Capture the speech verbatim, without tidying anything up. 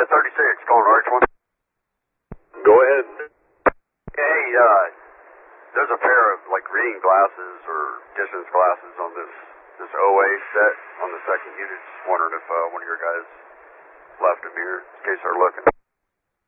thirty-six, calling R H one. Go ahead. Hey, uh, there's a pair of, like, reading glasses or distance glasses on this, this O A set on the second unit. Just wondering if uh, one of your guys left them here, in case they're looking.